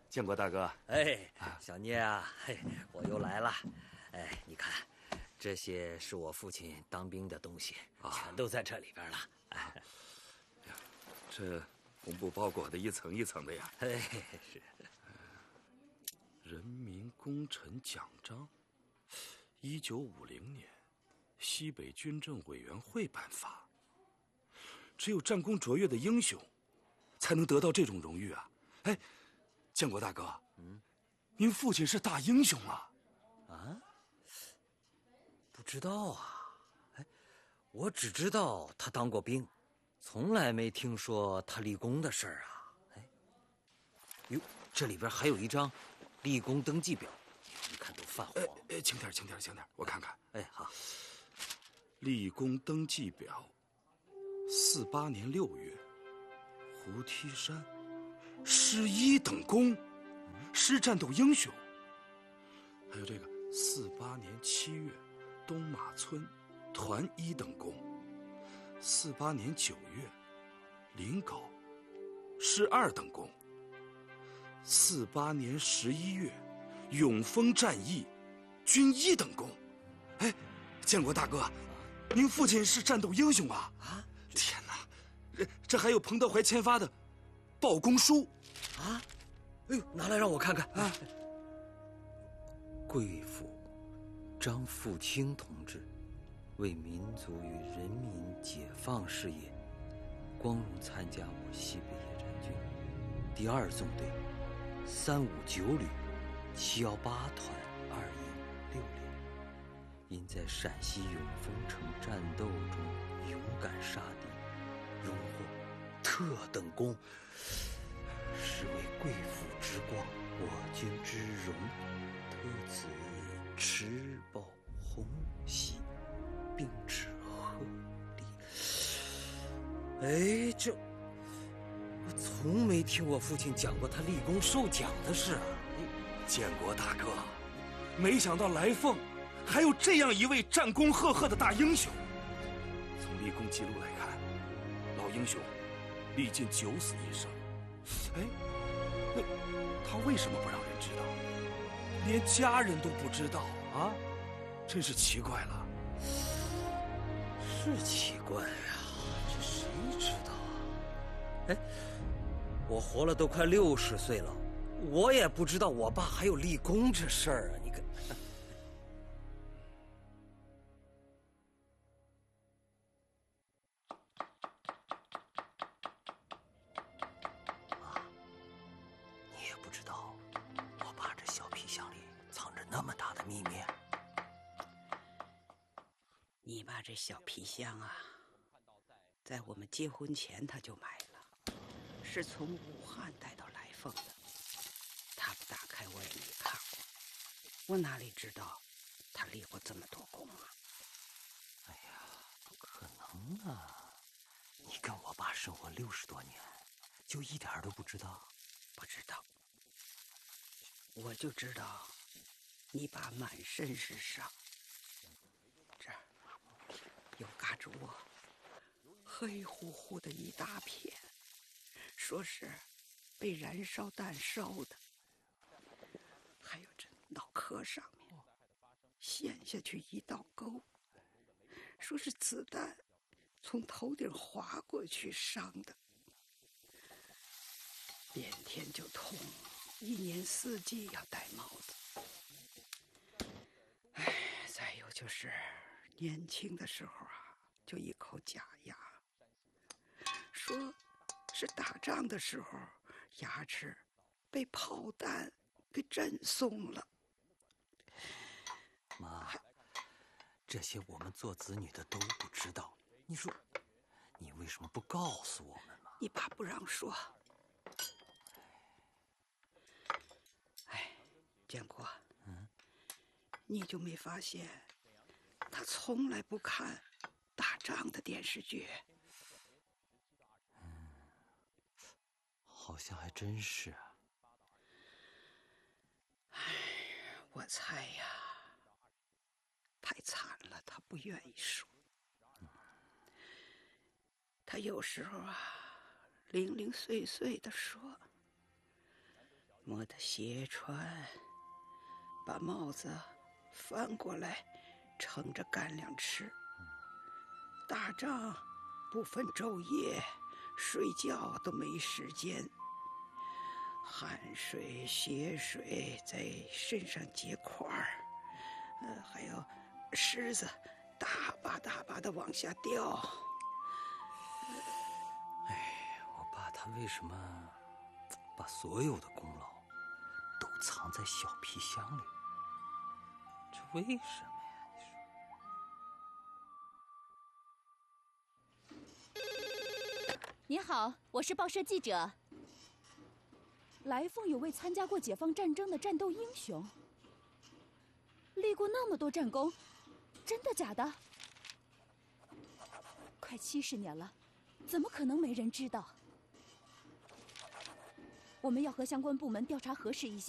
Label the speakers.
Speaker 1: 建国大哥。
Speaker 2: 哎，小聂啊，嘿，我又来了。哎，你看，这些是我父亲当兵的东西，全都在这里边了。哎，
Speaker 1: 这红布包裹的一层一层的呀。
Speaker 2: 嘿，是。
Speaker 1: 人民功臣奖章，1950年，西北军政委员会颁发。只有战功卓越的英雄，才能得到这种荣誉啊！哎，建国大哥，您父亲是大英雄啊！
Speaker 2: 啊？不知道啊。哎，我只知道他当过兵，从来没听说他立功的事儿啊。哎，哟，这里边还有一张立功登记表，你看都泛黄。
Speaker 1: 轻点，我看看。
Speaker 2: 哎，好。
Speaker 1: 立功登记表，48年6月，胡梯山，师1等功，师战斗英雄。还有这个48年7月，东马村，团1等功。48年9月，临皋，师2等功。48年11月，永丰战役，军1等功。哎，建国大哥，您父亲是战斗英雄啊！啊，天哪，这还有彭德怀签发的报功书
Speaker 2: 啊！哎呦，拿来让我看看啊！贵府张富清同志为民族与人民解放事业，光荣参加我西北野战军第2纵队359旅718团2营6连。因在陕西永丰城战斗中勇敢杀敌，荣获特等功，是为贵府之光，我军之荣，特此持报红喜，并致贺礼。哎，这我从没听我父亲讲过他立功受奖的事啊！
Speaker 1: 建国大哥，没想到来凤还有这样一位战功赫赫的大英雄。从立功记录来看，老英雄历尽9死1生。哎，那他为什么不让人知道？连家人都不知道啊，真是奇怪了。
Speaker 2: 是奇怪啊，这谁知道啊？哎，我活了都快60岁了，我也不知道我爸还有立功这事儿啊！你看。不知道我爸这小皮箱里藏着那么大的秘密。
Speaker 3: 你爸这小皮箱啊，在我们结婚前他就买了，是从武汉带到来凤的。他不打开我也没看过，我哪里知道他立过这么多功啊？
Speaker 2: 哎呀，不可能啊！你跟我爸生活60多年，就一点都不知道？
Speaker 3: 不知道。我就知道你爸满身是伤，这儿有嘎吱窝，黑乎乎的一大片，说是被燃烧弹烧的。还有这脑壳上面陷下去一道沟，说是子弹从头顶划过去伤的，连天就痛，一年4季要戴帽子。哎，再有就是年轻的时候啊，就一口假牙，说是打仗的时候牙齿被炮弹给震松了。
Speaker 2: 妈，这些我们做子女的都不知道，你说你为什么不告诉我们嘛？
Speaker 3: 你爸不让说。建国，你就没发现他从来不看打仗的电视剧？
Speaker 2: 好像还真是啊。
Speaker 3: 哎，我猜呀，太惨了，他不愿意说。他有时候啊，零零碎碎的说。 磨得斜穿，把帽子翻过来撑着干粮吃。打仗不分昼夜，睡觉都没时间，汗水血水在身上结块儿，还有虱子大把大把的往下掉。
Speaker 2: 我爸他为什么把所有的功劳都藏在小皮箱里？这为什么呀？
Speaker 4: 你好，我是报社记者。来凤有位参加过解放战争的战斗英雄，立过那么多战功，真的假的？快70年了，怎么可能没人知道？我们要和相关部门调查核实一下。